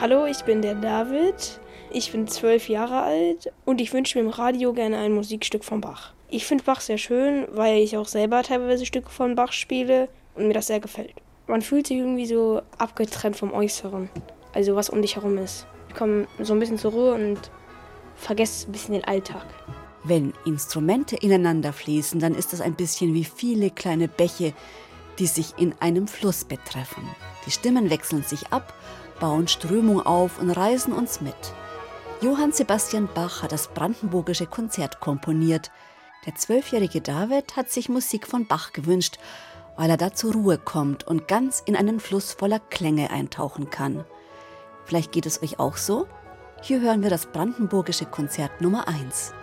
Hallo, ich bin der David. Ich bin 12 Jahre alt und ich wünsche mir im Radio gerne ein Musikstück von Bach. Ich finde Bach sehr schön, weil ich auch selber teilweise Stücke von Bach spiele und mir das sehr gefällt. Man fühlt sich irgendwie so abgetrennt vom Äußeren, also was um dich herum ist. Ich komme so ein bisschen zur Ruhe und vergesse ein bisschen den Alltag. Wenn Instrumente ineinander fließen, dann ist das ein bisschen wie viele kleine Bäche, die sich in einem Flussbett treffen. Die Stimmen wechseln sich ab, bauen Strömung auf und reißen uns mit. Johann Sebastian Bach hat das Brandenburgische Konzert komponiert. Der 12-jährige David hat sich Musik von Bach gewünscht, weil er da zur Ruhe kommt und ganz in einen Fluss voller Klänge eintauchen kann. Vielleicht geht es euch auch so? Hier hören wir das Brandenburgische Konzert Nummer 1.